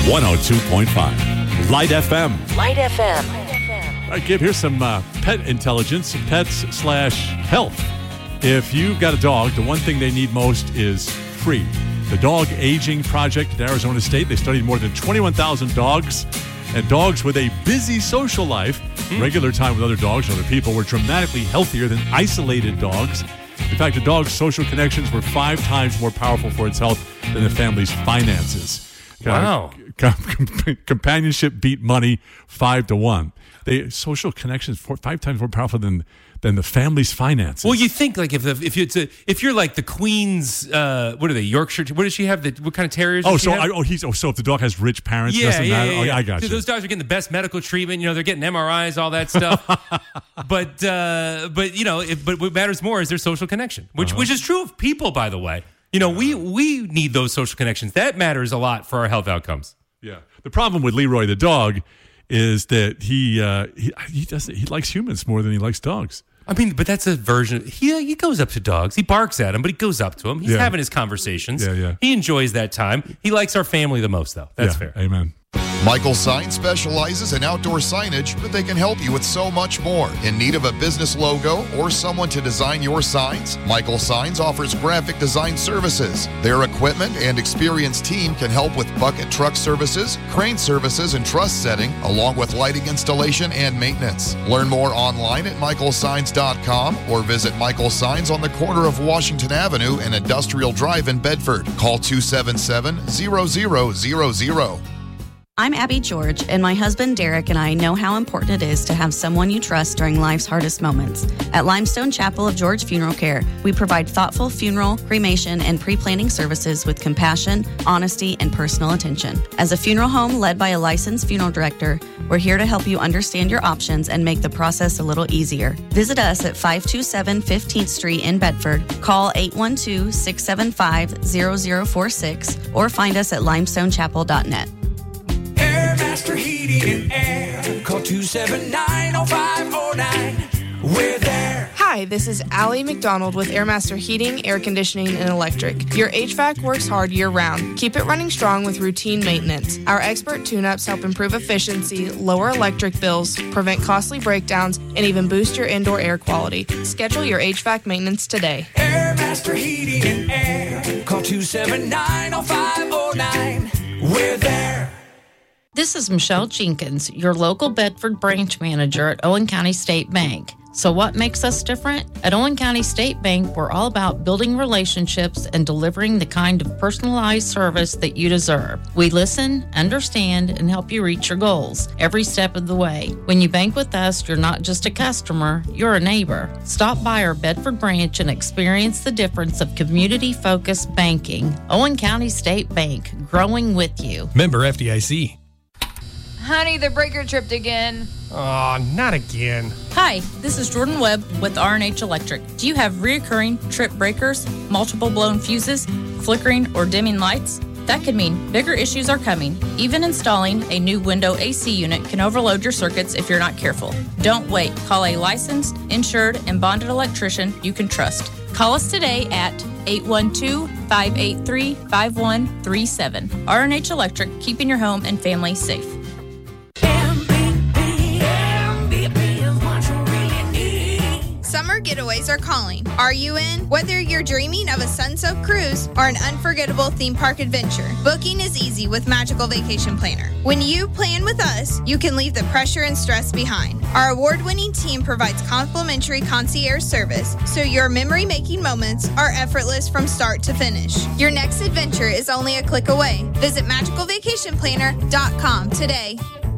102.5. Light FM. Light FM. All right, Gib, here's some pet intelligence, pets/health. If you've got a dog, the one thing they need most is free. The Dog Aging Project at Arizona State, they studied more than 21,000 dogs. And dogs with a busy social life, regular time with other dogs and other people, were dramatically healthier than isolated dogs. In fact, a dog's social connections were 5 times more powerful for its health than the family's finances. Wow. Companionship beat money 5-1. Social connections 5 times more powerful than the family's finances. Well, you think like if you're like the Queen's, what are they, Yorkshire? What does she have? What kind of terriers? So if the dog has rich parents, doesn't matter. Yeah. I got you. Those dogs are getting the best medical treatment. They're getting MRIs, all that stuff. but what matters more is their social connection, which is true of people, by the way. We need those social connections. That matters a lot for our health outcomes. Yeah. The problem with Leroy the dog is that he likes humans more than he likes dogs. I mean, but that's a version. He goes up to dogs. He barks at them, but he goes up to them. He's having his conversations. Yeah. He enjoys that time. He likes our family the most, though. That's fair. Amen. Michael Signs specializes in outdoor signage, but they can help you with so much more. In need of a business logo or someone to design your signs? Michael Signs offers graphic design services. Their equipment and experienced team can help with bucket truck services, crane services, and truss setting, along with lighting installation and maintenance. Learn more online at michaelsigns.com or visit Michael Signs on the corner of Washington Avenue and Industrial Drive in Bedford. Call 277-0000. I'm Abby George, and my husband Derek and I know how important it is to have someone you trust during life's hardest moments. At Limestone Chapel of George Funeral Care, we provide thoughtful funeral, cremation, and pre-planning services with compassion, honesty, and personal attention. As a funeral home led by a licensed funeral director, we're here to help you understand your options and make the process a little easier. Visit us at 527 15th Street in Bedford. Call 812-675-0046 or find us at limestonechapel.net. Airmaster Heating and Air. Call 279-0509. We're there. Hi, this is Allie McDonald with Airmaster Heating, Air Conditioning, and Electric. Your HVAC works hard year-round. Keep it running strong with routine maintenance. Our expert tune-ups help improve efficiency, lower electric bills, prevent costly breakdowns, and even boost your indoor air quality. Schedule your HVAC maintenance today. Airmaster Heating and Air. Call 279-0509. We're there. This is Michelle Jenkins, your local Bedford branch manager at Owen County State Bank. So what makes us different? At Owen County State Bank, we're all about building relationships and delivering the kind of personalized service that you deserve. We listen, understand, and help you reach your goals every step of the way. When you bank with us, you're not just a customer, you're a neighbor. Stop by our Bedford branch and experience the difference of community-focused banking. Owen County State Bank, growing with you. Member FDIC. Honey, the breaker tripped again. Oh, not again. Hi, this is Jordan Webb with R&H Electric. Do you have reoccurring trip breakers, multiple blown fuses, flickering or dimming lights? That could mean bigger issues are coming. Even installing a new window AC unit can overload your circuits if you're not careful. Don't wait. Call a licensed, insured, and bonded electrician you can trust. Call us today at 812-583-5137. R&H Electric, keeping your home and family safe. Summer getaways are calling. Are you in? Whether you're dreaming of a sun-soaked cruise or an unforgettable theme park adventure, booking is easy with Magical Vacation Planner. When you plan with us, you can leave the pressure and stress behind. Our award-winning team provides complimentary concierge service, so your memory-making moments are effortless from start to finish. Your next adventure is only a click away. Visit magicalvacationplanner.com today.